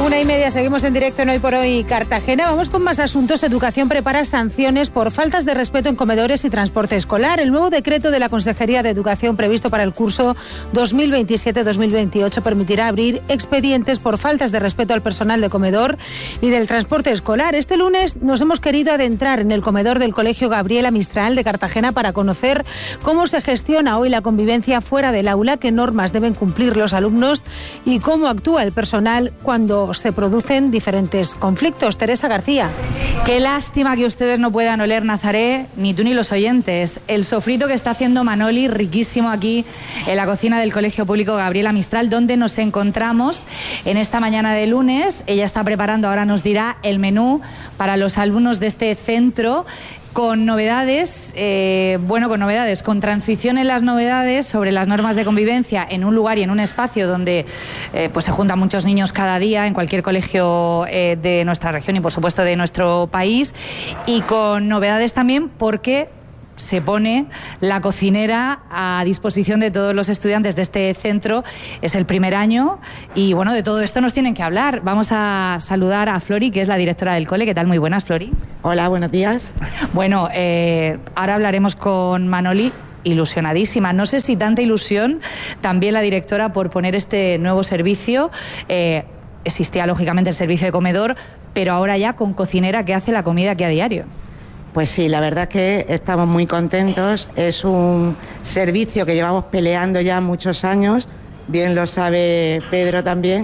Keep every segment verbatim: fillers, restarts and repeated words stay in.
Una y media, seguimos en directo en Hoy por Hoy Cartagena. Vamos con más asuntos. Educación prepara sanciones por faltas de respeto en comedores y transporte escolar. El nuevo decreto de la Consejería de Educación previsto para el curso dos mil veintisiete dos mil veintiocho permitirá abrir expedientes por faltas de respeto al personal de comedor y del transporte escolar. Este lunes nos hemos querido adentrar en el comedor del Colegio Gabriela Mistral de Cartagena para conocer cómo se gestiona hoy la convivencia fuera del aula, qué normas deben cumplir los alumnos y cómo actúa el personal cuando se producen diferentes conflictos. Teresa García. Qué lástima que ustedes no puedan oler, Nazaré, ni tú ni los oyentes. El sofrito que está haciendo Manoli, riquísimo aquí en la cocina del Colegio Público Gabriela Mistral, donde nos encontramos en esta mañana de lunes. Ella está preparando, ahora nos dirá, el menú para los alumnos de este centro, con novedades, eh, bueno, con novedades, con transición en las novedades sobre las normas de convivencia en un lugar y en un espacio donde eh, pues se juntan muchos niños cada día en cualquier colegio eh, de nuestra región y por supuesto de nuestro país, y con novedades también porque se pone la cocinera a disposición de todos los estudiantes de este centro. Es el primer año y bueno, de todo esto nos tienen que hablar. Vamos a saludar a Flori, que es la directora del cole. ¿Qué tal? Muy buenas, Flori. Hola, buenos días. Bueno, eh, ahora hablaremos con Manoli. Ilusionadísima. No sé si tanta ilusión también la directora por poner este nuevo servicio. Eh, existía lógicamente el servicio de comedor, pero ahora ya con cocinera que hace la comida aquí a diario. Pues sí, la verdad es que estamos muy contentos. Es un servicio que llevamos peleando ya muchos años, bien lo sabe Pedro también,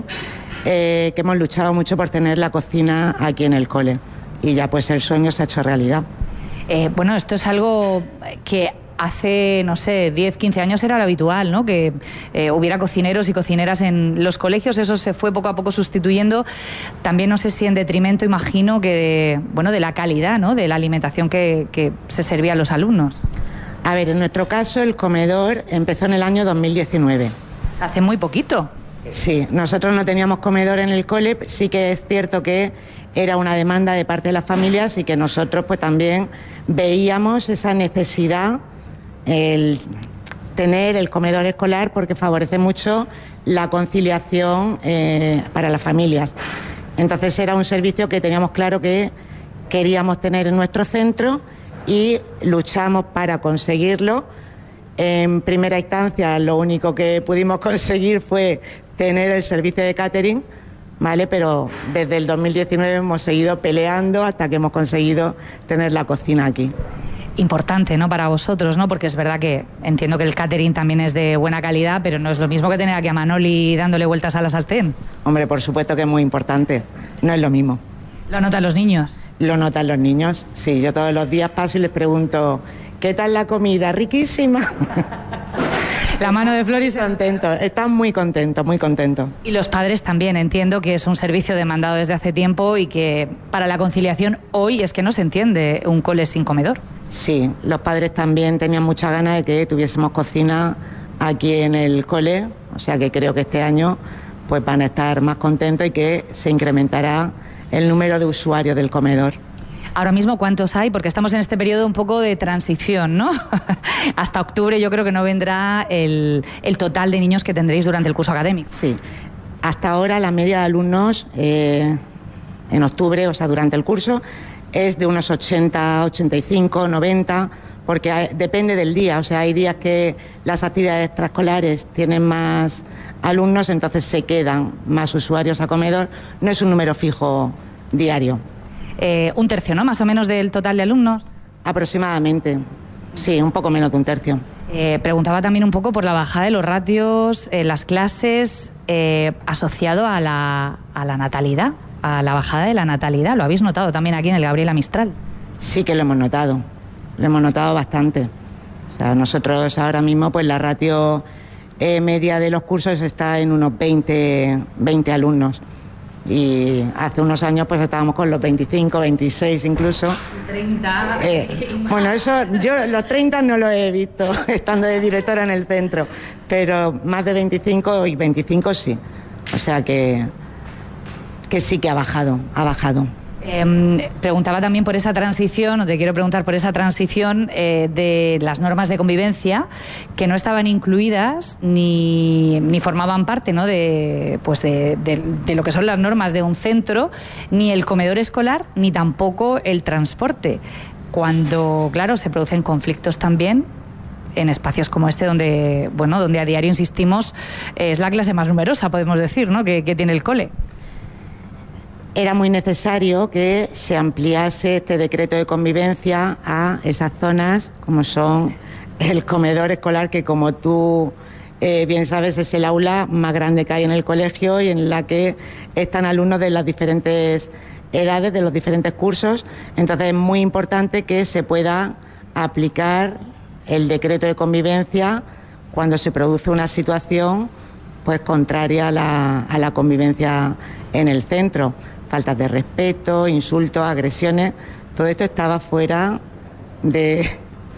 eh, que hemos luchado mucho por tener la cocina aquí en el cole. Y ya pues el sueño se ha hecho realidad. Eh, bueno, esto es algo que hace, no sé, diez, quince años era lo habitual, ¿no? Que eh, hubiera cocineros y cocineras en los colegios. Eso se fue poco a poco sustituyendo. También no sé si en detrimento, imagino, que de, bueno, de la calidad, ¿no? De la alimentación que, que se servía a los alumnos. A ver, en nuestro caso el comedor empezó en el año dos mil diecinueve. O sea, hace muy poquito. Sí, nosotros no teníamos comedor en el cole. Sí que es cierto que era una demanda de parte de las familias y que nosotros pues también veíamos esa necesidad, el tener el comedor escolar, porque favorece mucho la conciliación eh, para las familias. Entonces era un servicio que teníamos claro que queríamos tener en nuestro centro y luchamos para conseguirlo. En primera instancia lo único que pudimos conseguir fue tener el servicio de catering, ¿vale? Pero desde el dos mil diecinueve hemos seguido peleando hasta que hemos conseguido tener la cocina aquí. Importante, ¿no?, para vosotros, ¿no? Porque es verdad que entiendo que el catering también es de buena calidad, pero no es lo mismo que tener aquí a Manoli dándole vueltas a la sartén. Hombre, por supuesto que es muy importante, no es lo mismo. ¿Lo notan los niños? Lo notan los niños, sí. Yo todos los días paso y les pregunto, ¿qué tal la comida? Riquísima. La mano de Floris. Contentos, están muy contentos, muy contentos. Y los padres también, entiendo que es un servicio demandado desde hace tiempo y que para la conciliación hoy es que no se entiende un cole sin comedor. Sí, los padres también tenían mucha ganas de que tuviésemos cocina aquí en el cole, o sea que creo que este año pues van a estar más contentos y que se incrementará el número de usuarios del comedor. Ahora mismo, ¿cuántos hay? Porque estamos en este periodo un poco de transición, ¿no? Hasta octubre yo creo que no vendrá el, el total de niños que tendréis durante el curso académico. Sí, hasta ahora la media de alumnos eh, en octubre, o sea, durante el curso, es de unos ochenta, ochenta y cinco, noventa, porque hay, depende del día. O sea, hay días que las actividades extraescolares tienen más alumnos, entonces se quedan más usuarios a comedor. No es un número fijo diario. Eh, un tercio, ¿no?, más o menos del total de alumnos. Aproximadamente, sí, un poco menos de un tercio. Eh, preguntaba también un poco por la bajada de los ratios en las clases eh, asociado a la, a la natalidad, a la bajada de la natalidad. ¿Lo habéis notado también aquí en el Gabriela Mistral? Sí que lo hemos notado, lo hemos notado bastante. O sea, nosotros ahora mismo pues la ratio eh, media de los cursos está en unos veinte, veinte alumnos. Y hace unos años pues estábamos con los veinticinco, veintiséis incluso. treinta. Eh, bueno, eso, yo los treinta no lo he visto estando de directora en el centro, pero más de veinticinco y veinticinco sí. O sea que, que sí que ha bajado, ha bajado. Eh, preguntaba también por esa transición, o te quiero preguntar por esa transición eh, de las normas de convivencia que no estaban incluidas ni, ni formaban parte, ¿no?, de, pues de, de, de lo que son las normas de un centro, ni el comedor escolar, ni tampoco el transporte. Cuando, claro, se producen conflictos también en espacios como este, donde, bueno, donde a diario insistimos, eh, es la clase más numerosa, podemos decir, ¿no?, que, que tiene el cole. Era muy necesario que se ampliase este decreto de convivencia a esas zonas como son el comedor escolar, que como tú eh, bien sabes es el aula más grande que hay en el colegio y en la que están alumnos de las diferentes edades, de los diferentes cursos. Entonces es muy importante que se pueda aplicar el decreto de convivencia cuando se produce una situación pues contraria a la, a la convivencia en el centro. Faltas de respeto, insultos, agresiones, todo esto estaba fuera de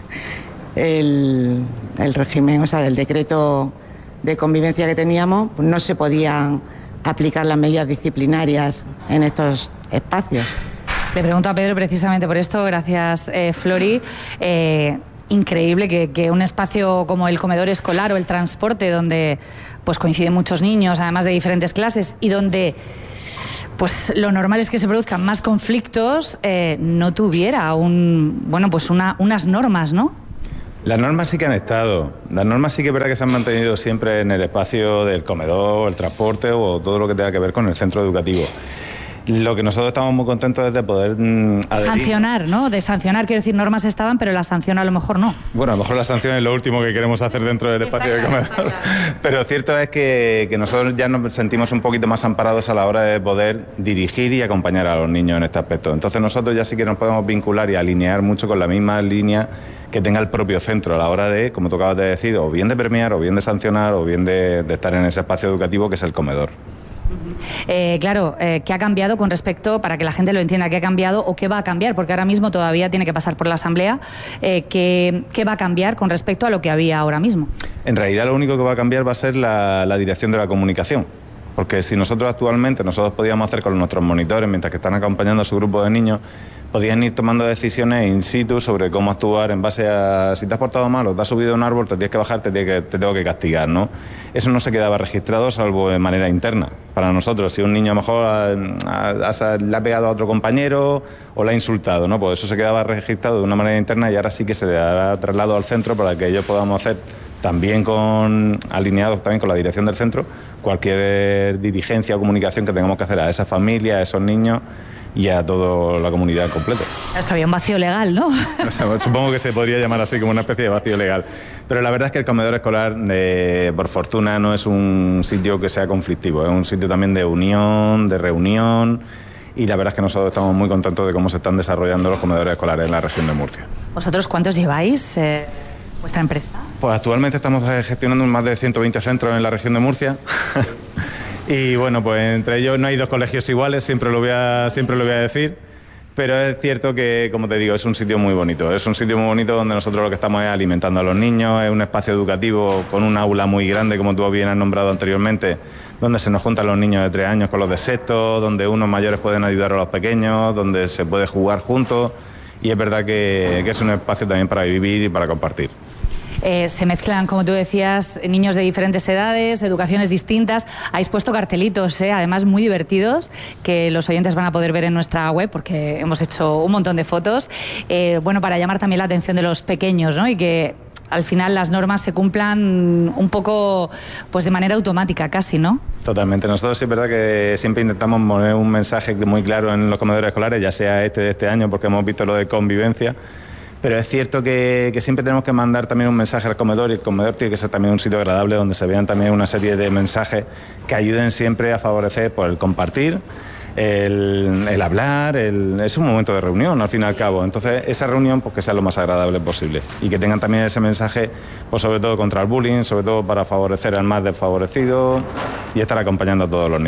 el, el régimen, o sea, del decreto de convivencia que teníamos. Pues no se podían aplicar las medidas disciplinarias en estos espacios. Le pregunto a Pedro precisamente por esto, gracias eh, Flori. Eh, increíble que, que un espacio como el comedor escolar o el transporte, donde pues coinciden muchos niños, además de diferentes clases, y donde pues lo normal es que se produzcan más conflictos, eh, no tuviera un, bueno, pues una, unas normas, ¿no? Las normas sí que han estado. Las normas sí que es verdad que se han mantenido siempre en el espacio del comedor, el transporte o todo lo que tenga que ver con el centro educativo. Lo que nosotros estamos muy contentos es de poder mmm, adherir. Sancionar, ¿no? De sancionar, quiero decir, normas estaban, pero la sanción a lo mejor no. Bueno, a lo mejor la sanción es lo último que queremos hacer dentro del espacio del comedor. Pero cierto es que, que nosotros ya nos sentimos un poquito más amparados a la hora de poder dirigir y acompañar a los niños en este aspecto. Entonces nosotros ya sí que nos podemos vincular y alinear mucho con la misma línea que tenga el propio centro a la hora de, como tú acabas de decir, o bien de premiar, o bien de sancionar, o bien de, de estar en ese espacio educativo que es el comedor. Eh, claro, eh, ¿qué ha cambiado con respecto, para que la gente lo entienda, qué ha cambiado o qué va a cambiar? Porque ahora mismo todavía tiene que pasar por la Asamblea. Eh, ¿qué, ¿Qué va a cambiar con respecto a lo que había ahora mismo? En realidad lo único que va a cambiar va a ser la, la dirección de la comunicación. Porque si nosotros actualmente, nosotros podíamos hacer con nuestros monitores, mientras que están acompañando a su grupo de niños, podían ir tomando decisiones in situ sobre cómo actuar en base a si te has portado mal o te has subido a un árbol, te tienes que bajar, te, tienes que, te tengo que castigar, ¿no? Eso no se quedaba registrado salvo de manera interna. Para nosotros, si un niño a lo mejor ha, ha, le ha pegado a otro compañero o le ha insultado, ¿no? Pues eso se quedaba registrado de una manera interna y ahora sí que se le dará traslado al centro para que ellos podamos hacer también con alineados también con la dirección del centro, cualquier dirigencia o comunicación que tengamos que hacer a esa familia, a esos niños y a toda la comunidad completa. Es que había un vacío legal, ¿no? O sea, supongo que se podría llamar así, como una especie de vacío legal. Pero la verdad es que el comedor escolar, eh, por fortuna, no es un sitio que sea conflictivo, es un sitio también de unión, de reunión. Y la verdad es que nosotros estamos muy contentos de cómo se están desarrollando los comedores escolares en la región de Murcia. ¿Vosotros cuántos lleváis, eh, vuestra empresa? Pues actualmente estamos gestionando más de ciento veinte centros en la región de Murcia. Y bueno, pues entre ellos no hay dos colegios iguales, siempre lo voy a, siempre lo voy a decir. Pero es cierto que, como te digo, es un sitio muy bonito. Es un sitio muy bonito donde nosotros lo que estamos es alimentando a los niños. Es un espacio educativo con un aula muy grande, como tú bien has nombrado anteriormente, donde se nos juntan los niños de tres años con los de sexto, donde unos mayores pueden ayudar a los pequeños, donde se puede jugar juntos. Y es verdad que, que es un espacio también para vivir y para compartir. Eh, se mezclan, como tú decías, niños de diferentes edades, educaciones distintas. Habéis puesto cartelitos, eh, además muy divertidos, que los oyentes van a poder ver en nuestra web porque hemos hecho un montón de fotos. Eh, bueno, para llamar también la atención de los pequeños, ¿no? Y que al final las normas se cumplan un poco pues de manera automática casi, ¿no? Totalmente. Nosotros sí es verdad que siempre intentamos poner un mensaje muy claro en los comedores escolares, ya sea este de este año porque hemos visto lo de convivencia. Pero es cierto que, que siempre tenemos que mandar también un mensaje al comedor y el comedor tiene que ser también un sitio agradable donde se vean también una serie de mensajes que ayuden siempre a favorecer pues, el compartir, el, el hablar, el, es un momento de reunión al fin y al cabo. Entonces esa reunión pues que sea lo más agradable posible y que tengan también ese mensaje pues sobre todo contra el bullying, sobre todo para favorecer al más desfavorecido y estar acompañando a todos los niños.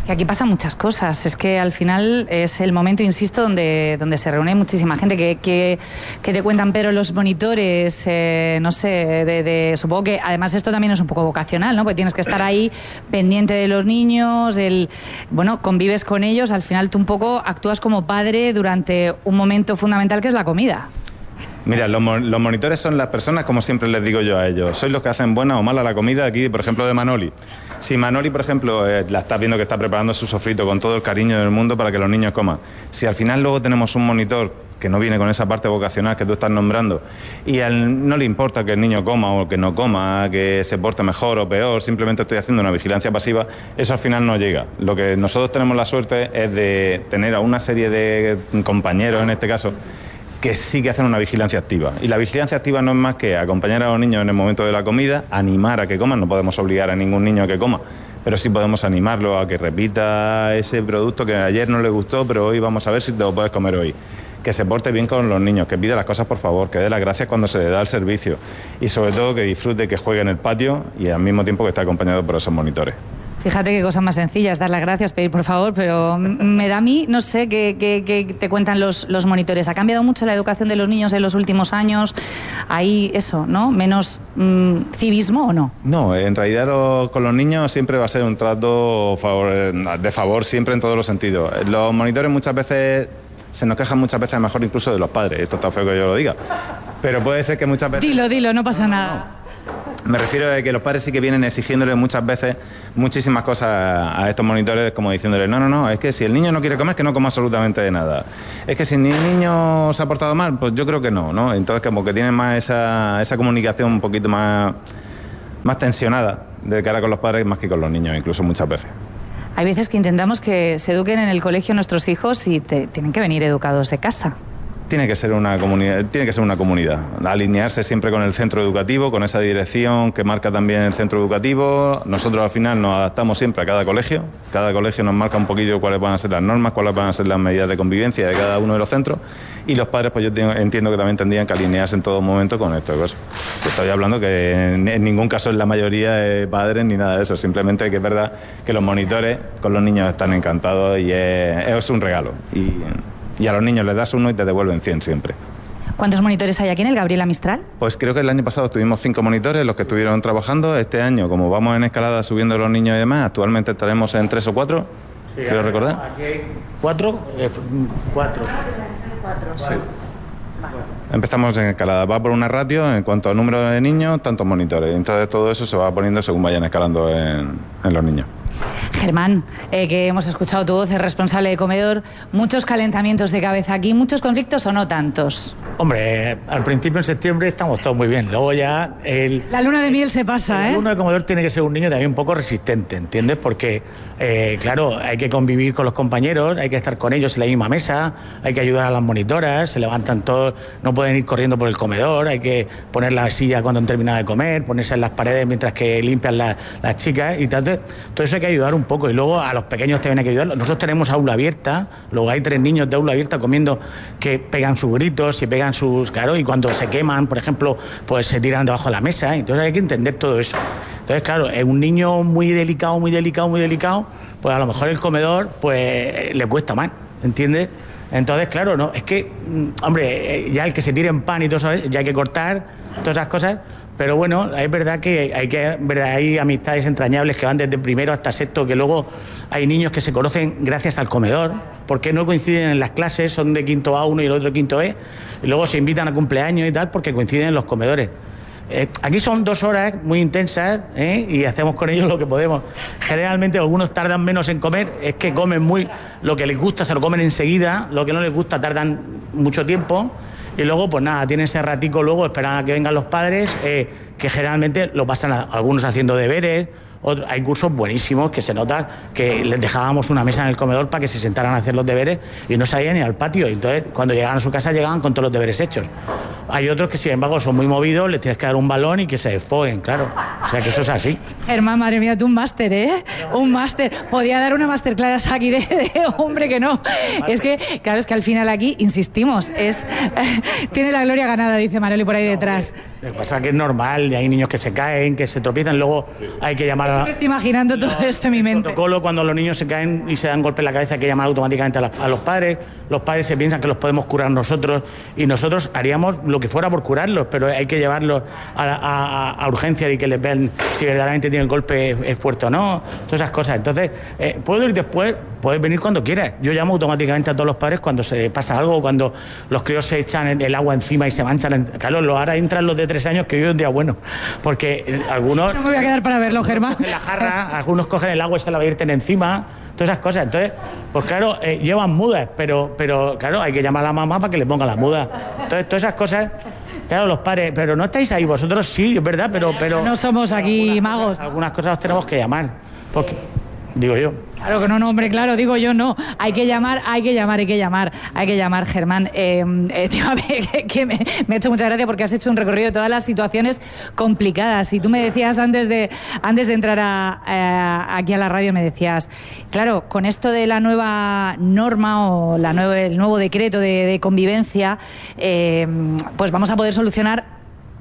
Que aquí pasan muchas cosas, es que al final es el momento, insisto, donde, donde se reúne muchísima gente, que, que, que te cuentan, pero los monitores, eh, no sé, de, de, supongo que además esto también es un poco vocacional, ¿no? Porque tienes que estar ahí pendiente de los niños, el, bueno, convives con ellos, al final tú un poco actúas como padre durante un momento fundamental que es la comida. Mira, los, los monitores son las personas, como siempre les digo yo a ellos, sois los que hacen buena o mala la comida aquí, por ejemplo, de Manoli. Si Manoli, por ejemplo, eh, la estás viendo que está preparando su sofrito con todo el cariño del mundo para que los niños coman, si al final luego tenemos un monitor que no viene con esa parte vocacional que tú estás nombrando y a él no le importa que el niño coma o que no coma, que se porte mejor o peor, simplemente estoy haciendo una vigilancia pasiva, eso al final no llega. Lo que nosotros tenemos la suerte es de tener a una serie de compañeros, en este caso, que sí que hacen una vigilancia activa. Y la vigilancia activa no es más que acompañar a los niños en el momento de la comida, animar a que coman, no podemos obligar a ningún niño a que coma, pero sí podemos animarlo a que repita ese producto que ayer no le gustó, pero hoy vamos a ver si te lo puedes comer hoy. Que se porte bien con los niños, que pida las cosas por favor, que dé las gracias cuando se le da el servicio y sobre todo que disfrute, que juegue en el patio y al mismo tiempo que esté acompañado por esos monitores. Fíjate qué cosa más sencilla, dar las gracias, pedir por favor, pero me da a mí, no sé, qué, qué, qué te cuentan los, los monitores. ¿Ha cambiado mucho la educación de los niños en los últimos años? Hay eso, ¿no? ¿Menos mmm, civismo o no? No, en realidad lo, con los niños siempre va a ser un trato favor, de favor, siempre en todos los sentidos. Los monitores muchas veces se nos quejan muchas veces, a lo mejor incluso de los padres. Esto está feo que yo lo diga, pero puede ser que muchas veces... Dilo, dilo, no pasa nada. No. Me refiero a que los padres sí que vienen exigiéndoles muchas veces muchísimas cosas a estos monitores, como diciéndoles, no, no, no, es que si el niño no quiere comer, que no coma absolutamente nada. Es que si el niño se ha portado mal, pues yo creo que no, ¿no? Entonces como que tienen más esa, esa comunicación un poquito más, más tensionada de cara con los padres más que con los niños, incluso muchas veces. Hay veces que intentamos que se eduquen en el colegio nuestros hijos y te, tienen que venir educados de casa. Tiene que ser una comunidad, tiene que ser una comunidad, alinearse siempre con el centro educativo, con esa dirección que marca también el centro educativo. Nosotros al final nos adaptamos siempre a cada colegio, cada colegio nos marca un poquillo cuáles van a ser las normas, cuáles van a ser las medidas de convivencia de cada uno de los centros y los padres pues yo tengo, entiendo que también tendrían que alinearse en todo momento con esto. Pues, estoy hablando que en, en ningún caso es la mayoría de padres ni nada de eso, simplemente que es verdad que los monitores con los niños están encantados y es, es un regalo. Y, Y a los niños les das uno y te devuelven cien siempre. ¿Cuántos monitores hay aquí en el Gabriela Mistral? Pues creo que el año pasado tuvimos cinco monitores, los que estuvieron trabajando. Este año, como vamos en escalada subiendo los niños y demás, actualmente estaremos en tres o cuatro. Sí, quiero recordar. Aquí hay cuatro. Eh, cuatro. Sí. Empezamos en escalada. Va por una ratio en cuanto al número de niños, tantos monitores. Entonces todo eso se va poniendo según vayan escalando en, en los niños. Germán, eh, que hemos escuchado tu voz, es responsable de comedor, muchos calentamientos de cabeza aquí, muchos conflictos o no tantos. Hombre, al principio en septiembre estamos todos muy bien, luego ya... El, la luna de miel se pasa, ¿eh? El alumno de comedor tiene que ser un niño también un poco resistente, ¿entiendes? Porque, eh, claro, hay que convivir con los compañeros, hay que estar con ellos en la misma mesa, hay que ayudar a las monitoras, se levantan todos, no pueden ir corriendo por el comedor, hay que poner la silla cuando han terminado de comer, ponerse en las paredes mientras que limpian la, las chicas y tal. Todo eso hay que ayudar un poco y luego a los pequeños también hay que ayudar. Nosotros tenemos aula abierta, luego hay tres niños de aula abierta comiendo que pegan sus gritos y pegan sus... Claro, y cuando se queman, por ejemplo, pues se tiran debajo de la mesa, ¿eh? Entonces hay que entender todo eso. Entonces, claro, es un niño muy delicado, muy delicado, muy delicado, pues a lo mejor el comedor pues le cuesta más, ¿entiendes? Entonces, claro, no, es que, hombre, ya el que se tire en pan y todo eso, ya hay que cortar todas esas cosas. Pero bueno, es verdad que hay que verdad, hay amistades entrañables que van desde primero hasta sexto, que luego hay niños que se conocen gracias al comedor, porque no coinciden en las clases, son de quinto A uno y el otro quinto B, y luego se invitan a cumpleaños y tal porque coinciden en los comedores. Eh, aquí son dos horas muy intensas, ¿eh? Y hacemos con ellos lo que podemos. Generalmente algunos tardan menos en comer, es que comen muy, lo que les gusta se lo comen enseguida, lo que no les gusta tardan mucho tiempo. Y luego, pues nada, tienen ese ratico luego, esperan a que vengan los padres, eh, que generalmente lo pasan a, algunos haciendo deberes, otros, hay cursos buenísimos que se nota que les dejábamos una mesa en el comedor para que se sentaran a hacer los deberes y no salían ni al patio. Y entonces, cuando llegaban a su casa, llegaban con todos los deberes hechos. Hay otros que, sin embargo, son muy movidos, les tienes que dar un balón y que se desfoguen, claro. O sea, que eso es así. Germán, madre mía, tú un máster, ¿eh? Un máster. Podía dar una masterclass aquí de, de hombre que no. Es que, claro, es que al final aquí, insistimos, es tiene la gloria ganada, dice Manoli por ahí detrás. Lo que pasa es que es normal, hay niños que se caen, que se tropiezan, luego hay que llamar a... Me estoy imaginando todo esto en mi mente. Protocolo, cuando los niños se caen y se dan golpe en la cabeza, hay que llamar automáticamente a, la, a los padres. Los padres se piensan que los podemos curar nosotros y nosotros haríamos lo que fuera por curarlos, pero hay que llevarlos a, a, a urgencias y que les vean si verdaderamente tienen el golpe es fuerte o no, todas esas cosas. Entonces, eh, puedo ir después, puedes venir cuando quieras. Yo llamo automáticamente a todos los padres cuando se pasa algo, cuando los críos se echan el agua encima y se manchan. Claro, ahora entran los de tres años que viven un día bueno, porque algunos... No me voy a quedar para verlo, Germán. Cogen la jarra, algunos cogen el agua y se la vierten encima, todas esas cosas. Entonces, pues claro, eh, llevan mudas, pero, pero claro, hay que llamar a la mamá para que le ponga la muda. Entonces, todas esas cosas... Claro, los padres, pero no estáis ahí, vosotros sí, es verdad, pero... pero no somos aquí algunas magos. Cosas, algunas cosas os tenemos que llamar, porque... Digo yo. Claro que no, no, hombre, claro, digo yo no. Hay que llamar, hay que llamar, hay que llamar, hay que llamar, Germán. Eh, eh, que, que me, me ha hecho mucha gracia porque has hecho un recorrido de todas las situaciones complicadas. Y tú me decías antes de, antes de entrar a, a, aquí a la radio, me decías, claro, con esto de la nueva norma o la nueva, el nuevo decreto de, de convivencia, eh, pues vamos a poder solucionar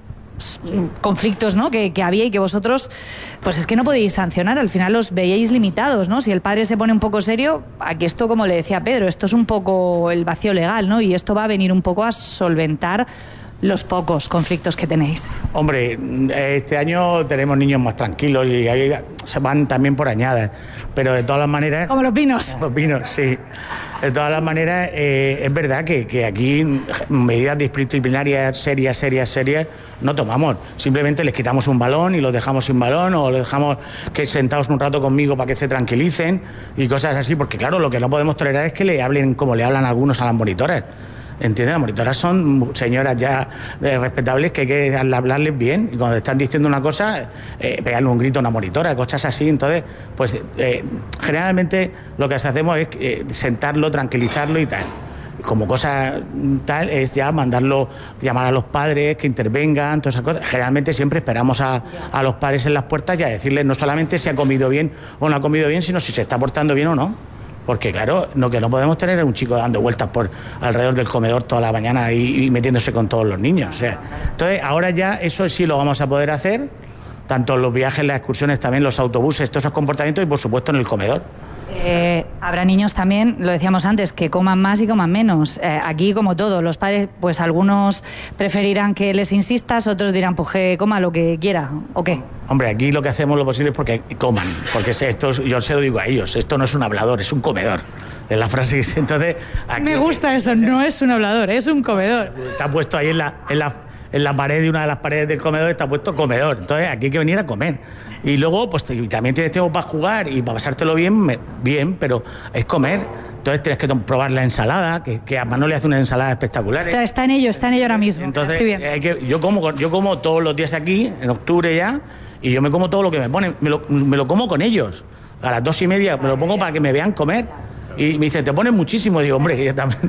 conflictos, ¿no?, que, que había y que vosotros, pues es que no podéis sancionar, al final los veíais limitados, ¿no? Si el padre se pone un poco serio, aquí esto, como le decía Pedro, esto es un poco el vacío legal, ¿no? Y esto va a venir un poco a solventar los pocos conflictos que tenéis. Hombre, este año tenemos niños más tranquilos y ahí se van también por añadas, pero de todas las maneras... Como los pinos. Como los pinos, sí. De todas las maneras, eh, es verdad que, que aquí medidas disciplinarias serias, serias, serias, no tomamos. Simplemente les quitamos un balón y los dejamos sin balón o los dejamos que sentados un rato conmigo para que se tranquilicen y cosas así, porque claro, lo que no podemos tolerar es que le hablen como le hablan algunos a las monitoras. ¿Entiendes? Las monitoras son señoras ya eh, respetables que hay que hablarles bien y cuando están diciendo una cosa, eh, pegarle un grito a una monitora, cosas así. Entonces, pues eh, generalmente lo que hacemos es eh, sentarlo, tranquilizarlo y tal. Como cosa tal es ya mandarlo, llamar a los padres que intervengan, todas esas cosas. Generalmente siempre esperamos a, a los padres en las puertas y a decirles no solamente si ha comido bien o no ha comido bien, sino si se está portando bien o no. Porque claro, lo que no podemos tener es un chico dando vueltas por alrededor del comedor toda la mañana y, y metiéndose con todos los niños. O sea, entonces ahora ya eso sí lo vamos a poder hacer, tanto los viajes, las excursiones, también los autobuses, todos esos comportamientos y por supuesto en el comedor. Eh, habrá niños también, lo decíamos antes, que coman más y coman menos. Eh, aquí, como todo, los padres, pues algunos preferirán que les insistas, otros dirán, pues que coma lo que quiera, ¿o qué? Hombre, aquí lo que hacemos lo posible es porque coman, porque esto, yo se lo digo a ellos, esto no es un hablador, es un comedor. Es la frase que se... Entonces, aquí, me gusta eso, no es un hablador, es un comedor. Está puesto ahí en la, en la, en la pared de una de las paredes del comedor, está puesto comedor. Entonces, aquí hay que venir a comer. Y luego, pues también tienes tiempo para jugar y para pasártelo bien, bien, pero es comer. Entonces tienes que probar la ensalada, que, que a Manoli hace una ensalada espectacular. Está, está en ello, está en ello ahora mismo. Entonces, estoy bien. Hay que, yo, como, yo como todos los días aquí, en octubre ya, y yo me como todo lo que me ponen. Me lo, me lo como con ellos. A las dos y media me lo pongo para que me vean comer. Y me dicen, te pones muchísimo. Digo, hombre, que yo también.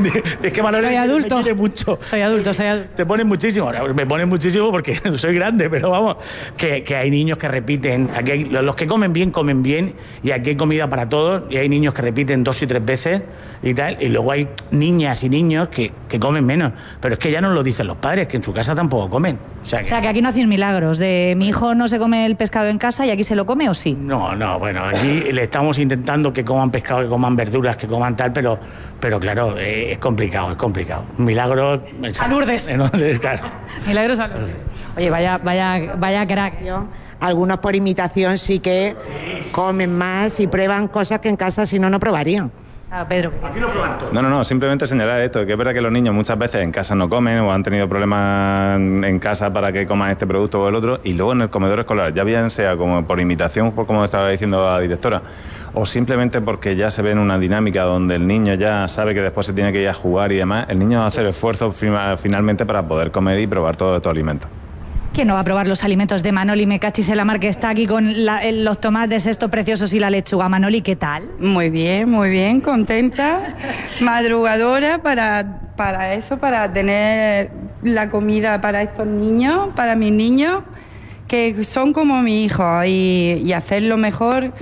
Es que Manoli soy adulto. me quiere mucho. Soy adulto, soy adulto. Te pones muchísimo. Me pones muchísimo porque soy grande, pero vamos, que, que hay niños que repiten. Aquí hay, los que comen bien, comen bien. Y aquí hay comida para todos. Y hay niños que repiten dos y tres veces y tal. Y luego hay niñas y niños que, que comen menos. Pero es que ya no lo dicen los padres, que en su casa tampoco comen. O sea, que, o sea, que aquí no hacen milagros. De mi hijo no se come el pescado en casa y aquí se lo come, ¿o sí? No, no, bueno, aquí le estamos intentando que coman pescado, que coman verduras, que coman tal, pero, pero claro, eh, es complicado, es complicado. Milagros... A Lourdes. Entonces, claro. Milagros a Lourdes. Oye, vaya, vaya, vaya crack. Algunos por imitación sí que comen más y prueban cosas que en casa si no, no probarían. Ah, Pedro. Aquí lo prueban todo. No, no, no, simplemente señalar esto, que es verdad que los niños muchas veces en casa no comen o han tenido problemas en casa para que coman este producto o el otro, y luego en el comedor escolar, ya bien sea como por imitación, por como estaba diciendo la directora, o simplemente porque ya se ve en una dinámica donde el niño ya sabe que después se tiene que ir a jugar y demás, el niño va a hacer esfuerzos finalmente para poder comer y probar todos estos alimentos. ¿Quién no va a probar los alimentos de Manoli? Me cachis en la mar, que está aquí con la, los tomates estos preciosos y la lechuga. Manoli, ¿qué tal? Muy bien, muy bien, contenta, madrugadora para, para eso, para tener la comida para estos niños, para mis niños, que son como mi hijo, y, y hacerlo mejor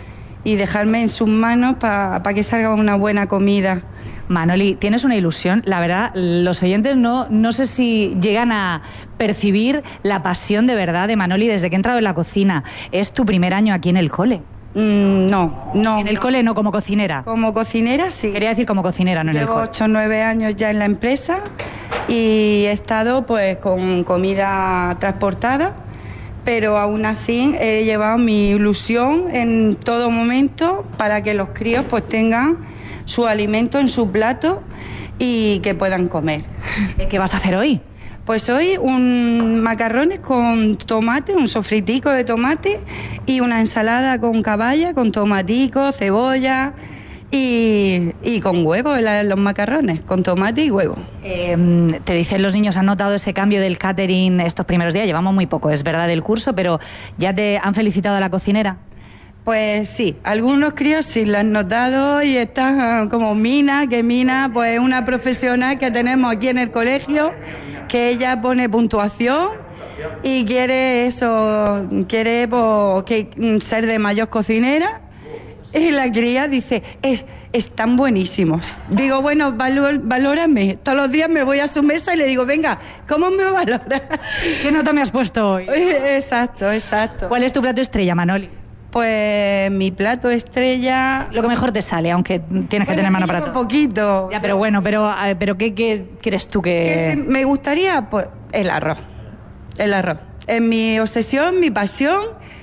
y dejarme en sus manos para pa que salga una buena comida. Manoli, tienes una ilusión. La verdad, los oyentes no, no sé si llegan a percibir la pasión de verdad de Manoli desde que ha entrado en la cocina. Es tu primer año aquí en el cole. Mm, no, no. En el no. cole no, como cocinera. Como cocinera, sí. Quería decir como cocinera, no en el Llevo cole. ocho o nueve años ya en la empresa y he estado pues con comida transportada, pero aún así he llevado mi ilusión en todo momento para que los críos pues tengan su alimento en su plato y que puedan comer. ¿Qué vas a hacer hoy? Pues hoy un macarrones con tomate, un sofritico de tomate y una ensalada con caballa, con tomatico, cebolla y, y con huevo, la, los macarrones, con tomate y huevo. Eh, te dicen los niños, ¿han notado ese cambio del catering estos primeros días? Llevamos muy poco, es verdad, del curso, pero ¿ya te han felicitado a la cocinera? Pues sí, algunos críos sí lo han notado y están como Mina, que Mina pues es una profesional que tenemos aquí en el colegio, que ella pone puntuación y quiere eso, quiere pues, que, ser de mayor cocinera. Y la cría dice, es, están buenísimos. Digo, bueno, valor, valórame. Todos los días me voy a su mesa y le digo, venga, ¿cómo me valoras? ¿Qué nota me has puesto hoy? Exacto, exacto. ¿Cuál es tu plato estrella, Manoli? Pues mi plato estrella... Lo que mejor te sale, aunque tienes que bueno, tener mano llevo para todo. poquito. Ya, pero bueno, pero, pero ¿qué, qué crees tú que...? que se, me gustaría, pues, el arroz. El arroz. Es mi obsesión, mi pasión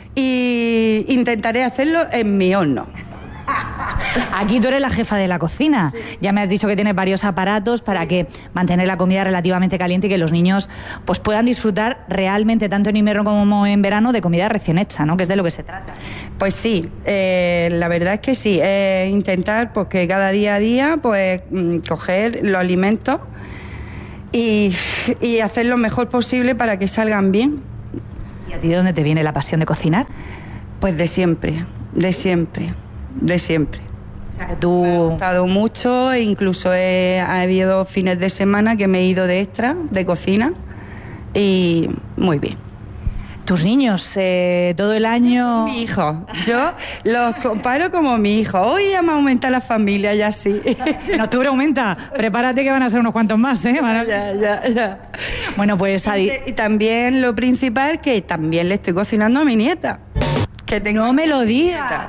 y intentaré hacerlo en mi horno. Aquí tú eres la jefa de la cocina. Sí. Ya me has dicho que tienes varios aparatos para sí. que mantener la comida relativamente caliente y que los niños pues puedan disfrutar realmente, tanto en invierno como en verano, de comida recién hecha, ¿no? Que es de lo que se trata. Pues sí, eh, la verdad es que sí. Eh, intentar pues, que cada día a día pues coger los alimentos y, y hacer lo mejor posible para que salgan bien. ¿Y a ti de dónde te viene la pasión de cocinar? Pues de siempre, de siempre. De siempre. O sea que tú... Me ha gustado mucho e incluso he, ha habido fines de semana que me he ido de extra, de cocina, y muy bien. Tus niños, eh, todo el año... Mi hijo, yo los comparo como mi hijo. Hoy ya me aumenta la familia, ya sí. En octubre aumenta, prepárate que van a ser unos cuantos más, ¿eh? A... Ya, ya, ya. Bueno, pues... Adi... Y, y también lo principal, que también le estoy cocinando a mi nieta. Que tengo no me lo digas.